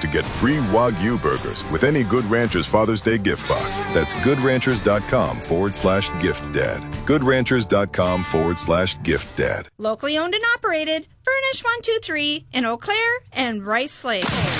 to get free Wagyu burgers with any Good Ranchers Father's Day gift box. That's goodranchers.com/giftdad. goodranchers.com/giftdad. Locally owned and operated. Furnish 123 in Eau Claire and Rice Lake.